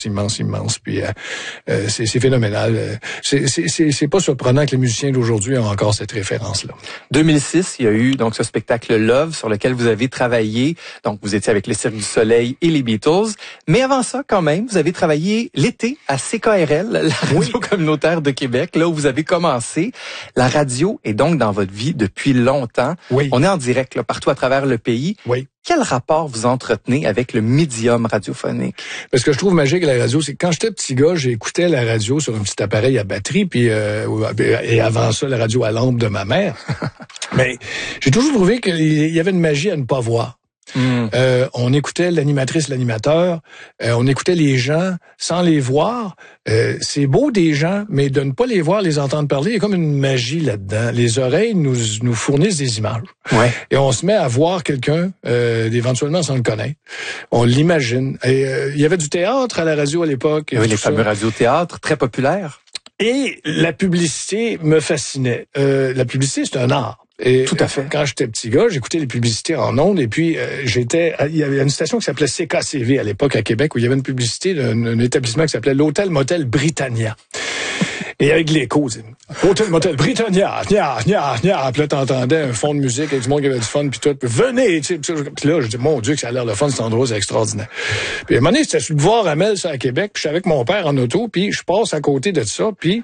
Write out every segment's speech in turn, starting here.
immense. Puis c'est phénoménal. C'est pas surprenant que les musiciens d'aujourd'hui ont encore cette référence-là. 2006, il y a eu donc ce spectacle Love sur lequel vous avez travaillé. Donc vous étiez avec les Cirque du Soleil et les Beatles. Mais avant ça, quand même, vous avez travaillé l'été à CKRL, la radio communautaire de Québec, là où vous avez commencé. La radio est donc dans votre vie depuis longtemps. Oui. On est en direct là, partout à travers le pays. Oui. Quel rapport vous entretenez avec le médium radiophonique? Ce que je trouve magique à la radio, c'est que quand j'étais petit gars, j'écoutais la radio sur un petit appareil à batterie, puis et avant ça, la radio à lampe de ma mère. Mais j'ai toujours trouvé qu'il y avait une magie à ne pas voir. On écoutait l'animatrice, l'animateur, on écoutait les gens sans les voir. C'est beau des gens, mais de ne pas les voir, les entendre parler, il y a comme une magie là-dedans. Les oreilles nous fournissent des images. Ouais. Et on se met à voir quelqu'un, éventuellement sans le connaître. On l'imagine. Et il y avait du théâtre à la radio à l'époque. Oui, les fameux radiothéâtres, très populaires. Et la publicité me fascinait. La publicité, c'est un art. Et tout à fait. Quand j'étais petit gars, j'écoutais les publicités en ondes et puis il y avait une station qui s'appelait CKCV à l'époque à Québec où il y avait une publicité d'un établissement qui s'appelait l'Hôtel Motel Britannia. Et avec l'écho, Hôtel Motel Britannia, nia. Puis là, t'entendais un fond de musique avec du monde qui avait du fun, puis tout. Puis venez, tu sais. Puis là, je dis, mon Dieu, que ça a l'air le fun, cet endroit, c'est extraordinaire. Puis à un moment donné, c'était sur le boulevard Amel, ça, à Québec. Puis je suis avec mon père en auto, puis je passe à côté de ça, puis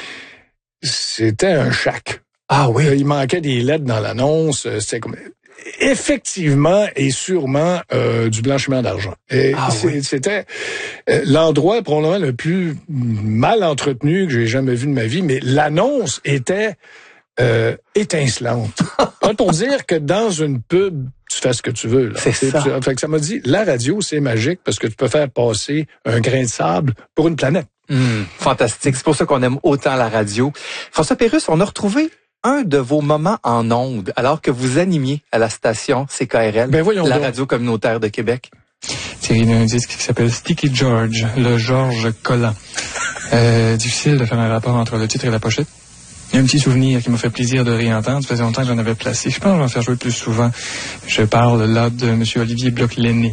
c'était un shack. Ah oui. Il manquait des lettres dans l'annonce. C'était comme effectivement et sûrement du blanchiment d'argent. Et c'était l'endroit probablement le plus mal entretenu que j'ai jamais vu de ma vie, mais l'annonce était étincelante. Pas pour dire que dans une pub, tu fais ce que tu veux. Là. C'est ça. Fait que ça m'a dit, la radio, c'est magique parce que tu peux faire passer un grain de sable pour une planète. Fantastique. C'est pour ça qu'on aime autant la radio. François Pérusse, on a retrouvé un de vos moments en ondes alors que vous animiez à la station CKRL, la radio communautaire de Québec. Tiré d'un disque qui s'appelle Sticky George, le George collant. Difficile de faire un rapport entre le titre et la pochette. Il y a un petit souvenir qui m'a fait plaisir de réentendre. Ça faisait longtemps que j'en avais placé. Je pense que je vais en faire jouer plus souvent. Je parle là de M. Olivier Bloch-Lenné.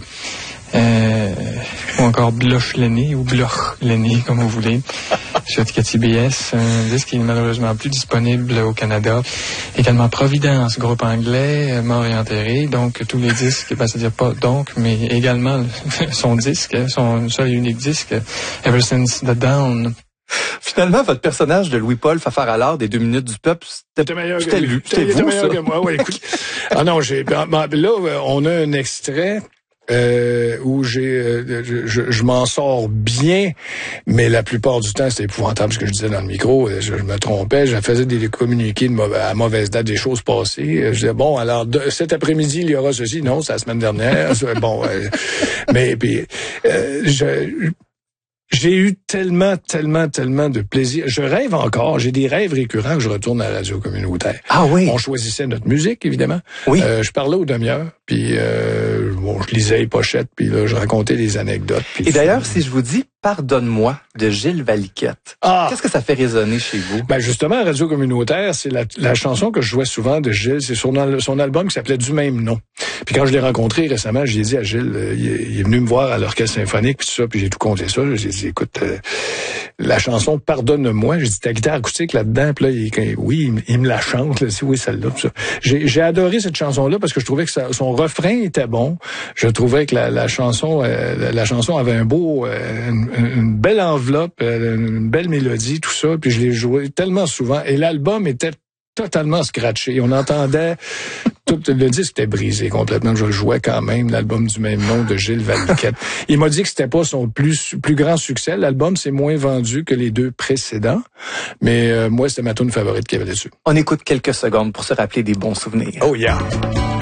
Ou encore Bloch-Lenné ou Bloch-Lenné, comme vous voulez. Sur Cathy BS, un disque qui est malheureusement plus disponible au Canada. Également Providence, groupe anglais, mort et enterré. Donc tous les disques, c'est-à-dire pas donc, mais également son disque, son seul et unique disque, Ever Since the Dawn. Finalement, votre personnage de Louis-Paul Fafard-Allard des 2 minutes du peuple, c'était meilleur que moi. Ouais, écoute. Ah non, là, on a un extrait où je m'en sors bien, mais la plupart du temps, c'était épouvantable ce que je disais dans le micro. Je me trompais, je faisais des communiqués à mauvaise date, des choses passées. Je disais, bon, alors, cet après-midi, il y aura ceci. Non, c'est la semaine dernière. Bon, mais puis, j'ai eu tellement de plaisir. Je rêve encore. J'ai des rêves récurrents que je retourne à la radio communautaire. Ah oui? On choisissait notre musique, évidemment. Oui. Je parlais aux demi-heures, puis je lisais les pochettes, puis là, je racontais des anecdotes. Et d'ailleurs, si je vous dis « Pardonne-moi » de Gilles Valiquette, qu'est-ce que ça fait résonner chez vous? Ben justement, à Radio Communautaire, c'est la chanson que je jouais souvent de Gilles. C'est son album qui s'appelait Du même nom. Puis quand je l'ai rencontré récemment, j'ai dit à Gilles, il est venu me voir à l'Orchestre Symphonique, puis tout ça, puis j'ai tout compté ça. J'ai dit, écoute, la chanson Pardonne-moi, j'ai dit, ta guitare acoustique là-dedans, puis là, il me la chante, là, oui, celle-là, tout ça. J'ai adoré cette chanson-là parce que je trouvais que son refrain était bon. Je trouvais que la chanson avait une belle enveloppe, une belle mélodie, tout ça, puis je l'ai joué tellement souvent. Et l'album était totalement scratché. On entendait... Tout le disque était brisé complètement. Je le jouais quand même, l'album du même nom de Gilles Valiquette. Il m'a dit que c'était pas son plus grand succès. L'album s'est moins vendu que les 2 précédents. Mais moi, c'était ma tune favorite qu'il y avait dessus. On écoute quelques secondes pour se rappeler des bons souvenirs. Oh yeah!